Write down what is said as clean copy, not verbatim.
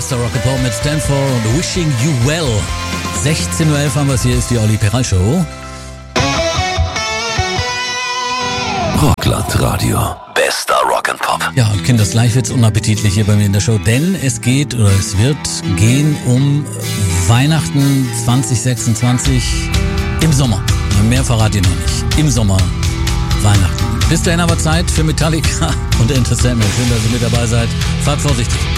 Bester Rock and Pop mit Stanford und Wishing You Well. 16:11 Uhr haben wir es, hier ist die Olli Peral Show. Rockland Radio. Bester Rock and Pop. Ja, und Kinders, gleich wird's unappetitlich hier bei mir in der Show, denn es geht oder es wird gehen um Weihnachten 2026 im Sommer. Mehr verrate ich noch nicht. Im Sommer Weihnachten. Bis dahin aber Zeit für Metallica und Enter Sandman. Schön, dass ihr mit dabei seid. Fahrt vorsichtig.